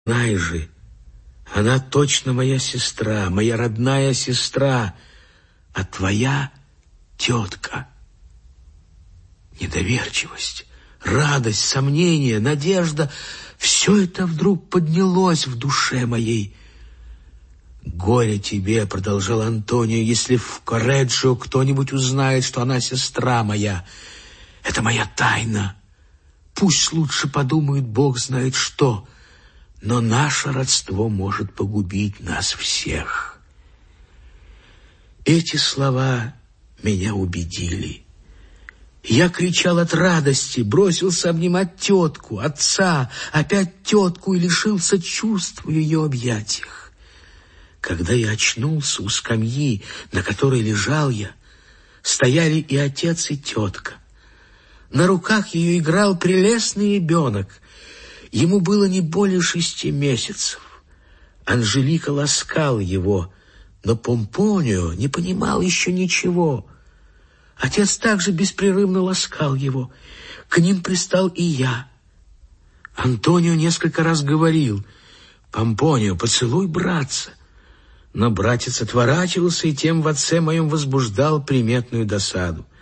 Знай же, она точно моя сестра, моя родная сестра, а твоя тетка. Недоверчивость, радость, сомнение, надежда — все это вдруг поднялось в душе моей. «Горе тебе», — продолжал Антонио, — «если в Корреджио кто-нибудь узнает, что она сестра моя. Это моя тайна. Пусть лучше подумают Бог знает что, но наше родство может погубить нас всех». Эти слова меня убедили. Я кричал от радости, бросился обнимать тетку, отца, опять тетку и лишился чувств в ее объятиях. Когда я очнулся у скамьи, на которой лежал я, стояли и отец, и тетка. На руках ее играл прелестный ребенок. Ему было не более 6 месяцев. Анжелика ласкал его, но Помпонио не понимал еще ничего. Отец также беспрерывно ласкал его. К ним пристал и я. Антонио несколько раз говорил: «Помпонио, поцелуй братца». Но братец отворачивался и тем в отце моем возбуждал приметную досаду.